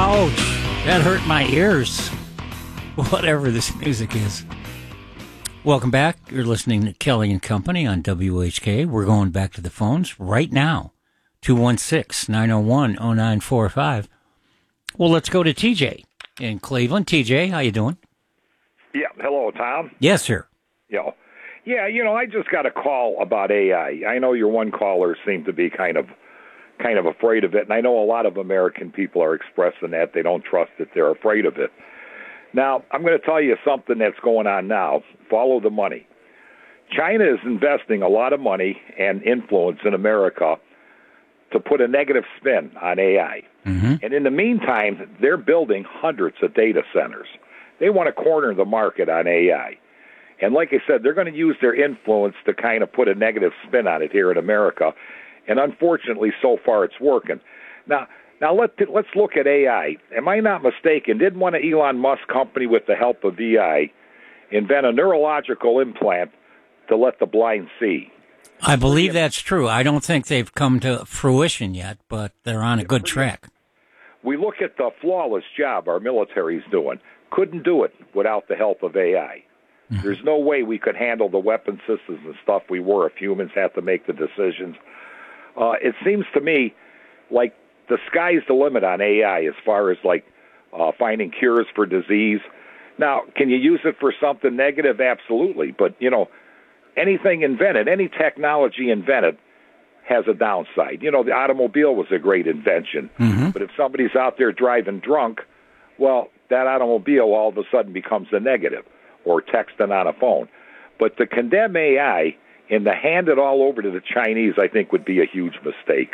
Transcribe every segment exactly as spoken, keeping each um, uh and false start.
Ouch! That hurt my ears. Whatever this music is. Welcome back. You're listening to Kelly and Company on W H K. We're going back to the phones right now. two one six, nine oh one, oh nine four five. Well, let's go to T J in Cleveland. T J, how you doing? Yeah. Hello, Tom. Yes, sir. Yeah. Yeah, you know, I just got a call about A I. I know your one callers seem to be kind of kind of afraid of it, and I know a lot of American people are expressing that. They don't trust it. They're afraid of it. Now, I'm going to tell you something that's going on now. Follow the money. China is investing a lot of money and influence in America to put a negative spin on A I. Mm-hmm. And in the meantime, they're building hundreds of data centers. They want to corner the market on A I. And like I said, they're going to use their influence to kind of put a negative spin on it here in America. And unfortunately, so far, it's working. Now, now let, let's look at A I. Am I not mistaken? Didn't one of Elon Musk's company, with the help of A I, invent a neurological implant to let the blind see? I believe that's true. I don't think they've come to fruition yet, but they're on a good track. We look at the flawless job our military's doing. Couldn't do it without the help of A I. Mm-hmm. There's no way we could handle the weapon systems and stuff we were if humans had to make the decisions. Uh, it seems to me like the sky's the limit on A I as far as like uh, finding cures for disease. Now, can you use it for something negative? Absolutely. But, you know, anything invented, any technology invented has a downside. You know, the automobile was a great invention. Mm-hmm. But if somebody's out there driving drunk, well, that automobile all of a sudden becomes a negative, or texting on a phone. But to condemn A I and to hand it all over to the Chinese, I think, would be a huge mistake.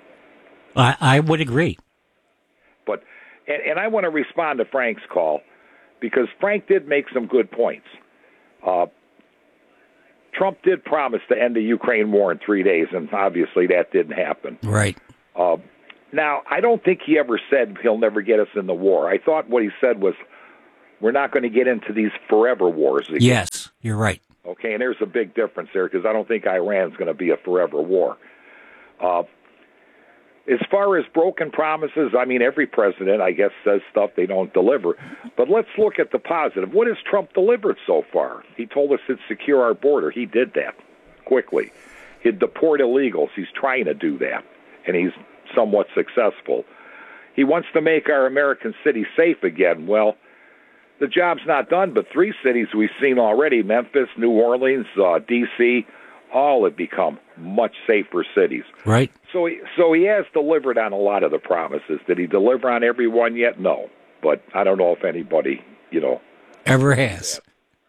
I, I would agree. But and, and I want to respond to Frank's call, because Frank did make some good points. Uh, Trump did promise to end the Ukraine war in three days, and obviously that didn't happen. Right. Uh, now, I don't think he ever said he'll never get us in the war. I thought what he said was, we're not going to get into these forever wars again. Yes, you're right. Okay, and there's a big difference there, because I don't think Iran's going to be a forever war. Uh, as far as broken promises, I mean, every president, I guess, says stuff they don't deliver. But let's look at the positive. What has Trump delivered so far? He told us he'd secure our border. He did that quickly. He'd deport illegals. He's trying to do that, and he's somewhat successful. He wants to make our American cities safe again. Well, the job's not done, but three cities we've seen already, Memphis, New Orleans, uh, D C, all have become much safer cities. Right. So he, so he has delivered on a lot of the promises. Did he deliver on every one yet? No. But I don't know if anybody, you know. Ever has.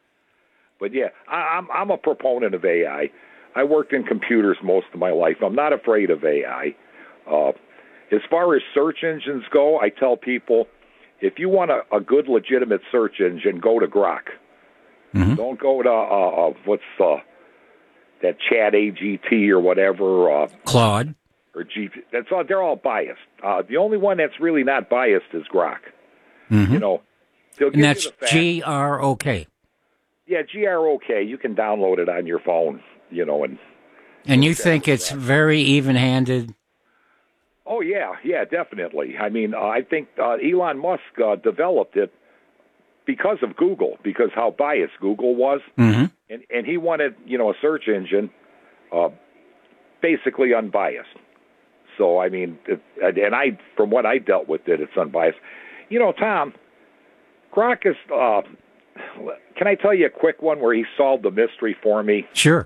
But, yeah, I, I'm, I'm a proponent of A I. I worked in computers most of my life. I'm not afraid of A I. Uh, as far as search engines go, I tell people, if you want a, a good, legitimate search engine, go to Grok. Mm-hmm. Don't go to, uh, uh, what's uh, that Chat A G T or whatever. Uh, Claude. Or G P. That's all, they're all biased. Uh, the only one that's really not biased is Grok. Mm-hmm. You know, they'll give and that's you the facts. G R O K. Yeah, G R O K. You can download it on your phone, you know. And, and you think it's very even-handed? Oh, yeah, yeah, definitely. I mean, uh, I think uh, Elon Musk uh, developed it because of Google, because how biased Google was. Mm-hmm. And, and he wanted, you know, a search engine uh, basically unbiased. So, I mean, it, and I, from what I dealt with it, it's unbiased. You know, Tom, Grok is, uh, can I tell you a quick one where he solved the mystery for me? Sure.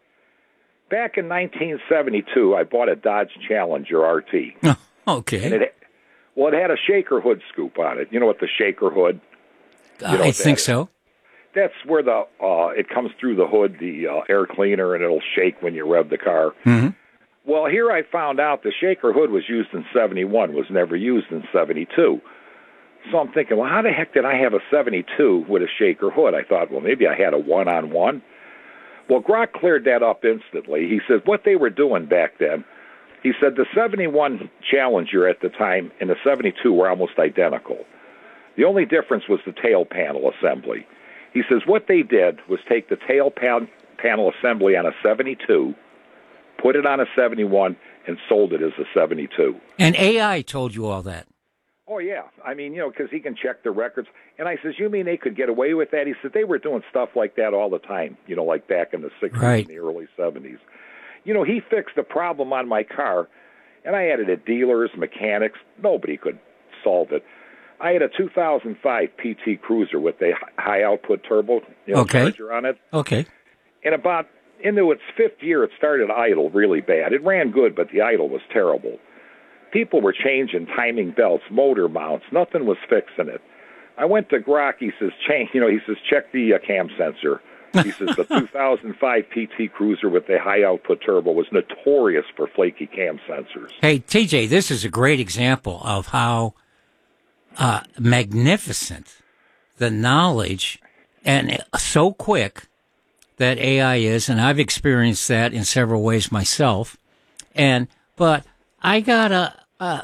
Back in nineteen seventy-two, I bought a Dodge Challenger R T. Okay. And it, well, it had a shaker hood scoop on it. You know what the shaker hood? You know I think so. That's where the uh, it comes through the hood, the uh, air cleaner, and it'll shake when you rev the car. Mm-hmm. Well, here I found out the shaker hood was used in seventy-one, was never used in seventy-two. So I'm thinking, well, how the heck did I have a seventy-two with a shaker hood? I thought, well, maybe I had a one-on-one. Well, Grok cleared that up instantly. He said what they were doing back then, he said the seventy-one Challenger at the time and the seventy-two were almost identical. The only difference was the tail panel assembly. He says what they did was take the tail pan- panel assembly on a seventy-two, put it on a seventy-one, and sold it as a seventy-two. And A I told you all that. Oh, yeah. I mean, you know, because he can check the records. And I says, you mean they could get away with that? He said, they were doing stuff like that all the time, you know, like back in the sixties Right. and the early seventies. You know, he fixed the problem on my car, and I had it at dealers, mechanics. Nobody could solve it. I had a two thousand five P T Cruiser with a high-output turbo, you know, Okay. charger on it. Okay. And about into its fifth year, it started idle really bad. It ran good, but the idle was terrible. People were changing timing belts, motor mounts. Nothing was fixing it. I went to Grok. He says, change. You know, he says, check the uh, cam sensor. He says the two thousand five P T Cruiser with the high output turbo was notorious for flaky cam sensors. Hey, T J, this is a great example of how uh, magnificent the knowledge and so quick that A I is, and I've experienced that in several ways myself. And but I gotta, uh,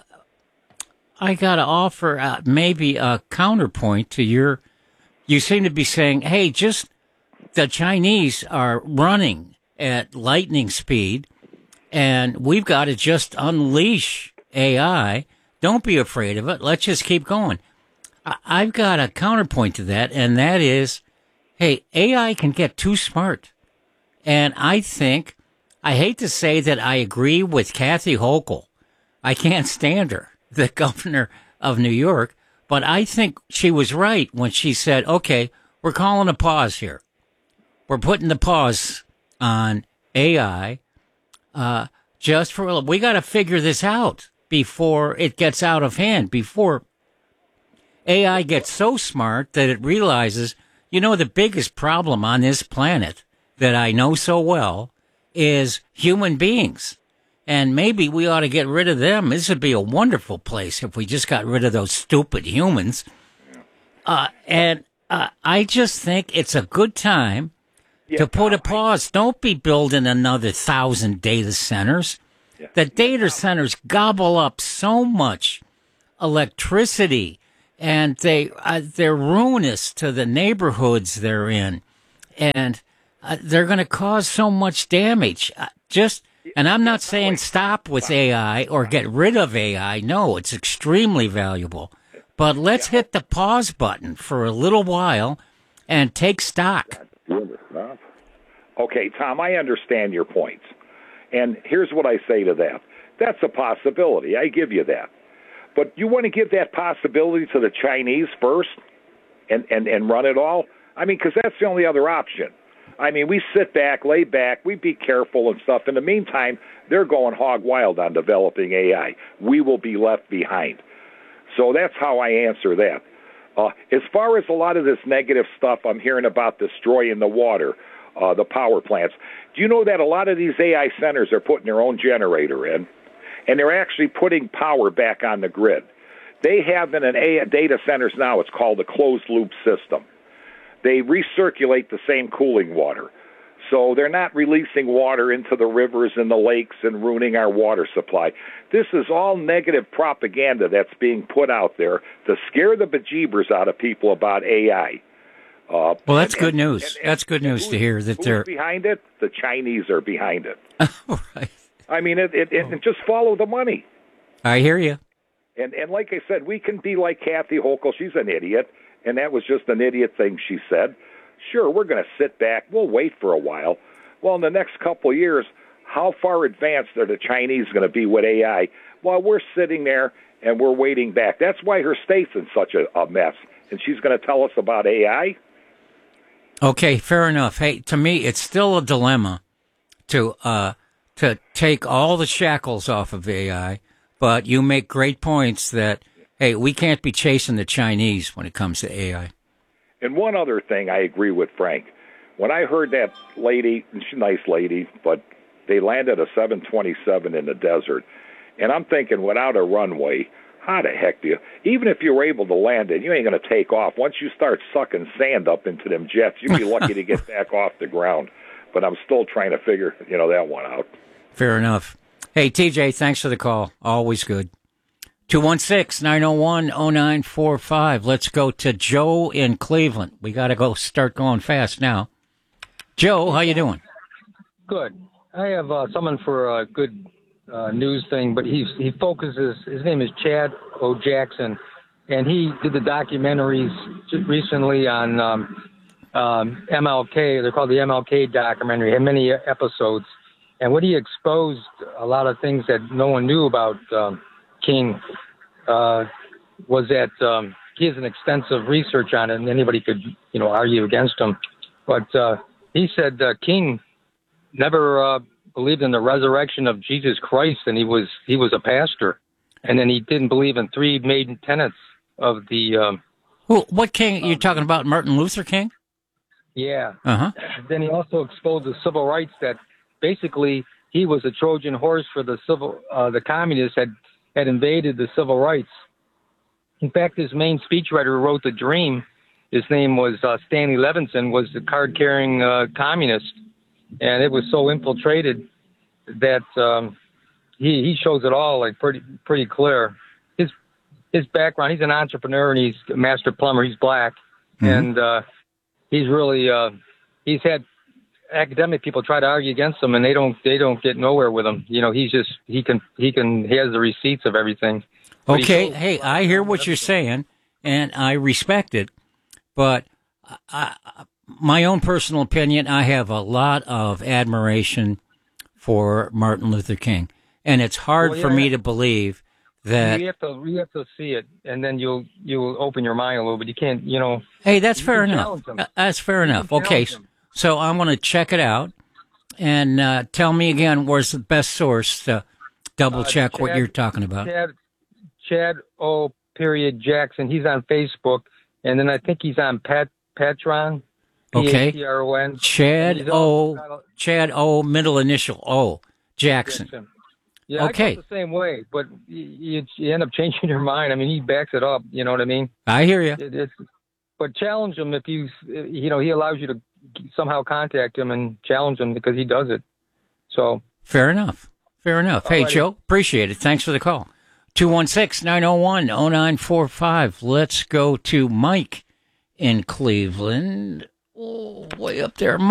I gotta offer uh, maybe a counterpoint to your. You seem to be saying, "Hey, just the Chinese are running at lightning speed, and we've got to just unleash A I. Don't be afraid of it. Let's just keep going." I- I've got a counterpoint to that, and that is, hey, A I can get too smart, and I think I hate to say that I agree with Kathy Hochul. I can't stand her, the governor of New York, but I think she was right when she said, okay, we're calling a pause here. We're putting the pause on A I uh, just for, we got to figure this out before it gets out of hand, before A I gets so smart that it realizes, you know, the biggest problem on this planet that I know so well is human beings. And maybe we ought to get rid of them. This would be a wonderful place if we just got rid of those stupid humans. Uh, and uh, I just think it's a good time Yeah, to put a Tom, I- pause. Don't be building another thousand data centers. Yeah. The data centers gobble up so much electricity, and they uh, they're ruinous to the neighborhoods they're in, and uh, they're going to cause so much damage. Uh, just and I'm not saying stop with A I or get rid of A I. No, it's extremely valuable, but let's hit the pause button for a little while and take stock. Okay, Tom, I understand your points. And here's what I say to that. That's a possibility. I give you that. But you want to give that possibility to the Chinese first and, and, and run it all? I mean, because that's the only other option. I mean, we sit back, lay back, we be careful and stuff. In the meantime, they're going hog wild on developing A I. We will be left behind. So that's how I answer that. Uh, as far as a lot of this negative stuff I'm hearing about destroying the water, uh, the power plants, do you know that a lot of these A I centers are putting their own generator in, and they're actually putting power back on the grid? They have in an A I data centers now, it's called a closed-loop system. They recirculate the same cooling water. So they're not releasing water into the rivers and the lakes and ruining our water supply. This is all negative propaganda that's being put out there to scare the bejeebers out of people about A I. Uh, Well, that's and- good and- news. and- and That's good news to who's- hear that who's they're behind it. The Chinese are behind it. right. I mean, it, it, it, just follow the money. I hear you. And and like I said, we can be like Kathy Hochul. She's an idiot, and that was just an idiot thing she said. Sure, we're going to sit back. We'll wait for a while. Well, in the next couple of years, how far advanced are the Chinese going to be with A I? Well, we're sitting there and we're waiting back. That's why her state's in such a, a mess. And she's going to tell us about A I? Okay, fair enough. Hey, to me, it's still a dilemma to uh, to take all the shackles off of A I, but you make great points that, hey, we can't be chasing the Chinese when it comes to A I. And one other thing I agree with Frank. When I heard that lady, and she's a nice lady, but they landed a seven twenty-seven in the desert, and I'm thinking without a runway, how the heck do you, even if you were able to land it, you ain't going to take off. Once you start sucking sand up into them jets, you'd be lucky to get back off the ground. But I'm still trying to figure, you know, that one out. Fair enough. Hey, T J, thanks for the call. Always good. two one six, nine oh one, oh nine four five. Let's go to Joe in Cleveland. We got to go start going fast now. Joe, how you doing? Good. I have uh, someone for a good uh, news thing, but he he focuses. His name is Chad O. Jackson. and he did the documentaries just recently on um, um, M L K. They're called the M L K documentary. It had many episodes, and what he exposed a lot of things that no one knew about um, King uh, was that um, he has an extensive research on it, and anybody could, you know, argue against him. But uh, he said uh, King never uh, believed in the resurrection of Jesus Christ, and he was he was a pastor, and then he didn't believe in three main tenets of the. Um, well, what King? You're talking about Martin Luther King? Yeah. Uh huh. Then he also exposed the civil rights, that basically he was a Trojan horse for the civil. Uh, the communists had had invaded the civil rights. In fact, his main speechwriter who wrote The Dream, his name was uh, Stanley Levinson, was the card-carrying uh, communist, and it was so infiltrated that um, he he shows it all like pretty pretty clear. His his background, he's an entrepreneur and he's a master plumber. He's black, mm-hmm. and uh, he's really uh, he's had academic people try to argue against him, and they don't they don't get nowhere with him. You know, he's just he can he can he has the receipts of everything. Okay, hey, I hear what you're saying, and I respect it, but I, my own personal opinion, I have a lot of admiration for Martin Luther King, and it's hard well, yeah, for me to believe that you have to you have to see it, and then you'll you'll open your mind a little bit. You can't, you know. Hey, that's fair enough. That's fair enough. Okay, so I'm going to check it out, and uh, tell me again, where's the best source to double check uh, Chad, what you're talking about? Chad, Chad O. Period Jackson. He's on Facebook, and then I think he's on Pat Patreon. Okay. P A T R O N. Chad O. Chad O. Middle initial O. Jackson. Jackson. Yeah, okay. I go the same way, but you, you end up changing your mind. I mean, he backs it up. You know what I mean? I hear you. It, it's, but challenge him if you, you know, he allows you to somehow contact him and challenge him because he does it. So. Fair enough. Fair enough. Hey, Joe, appreciate it. Thanks for the call. two one six, nine oh one, oh nine four five. Let's go to Mike in Cleveland. Oh, way up there.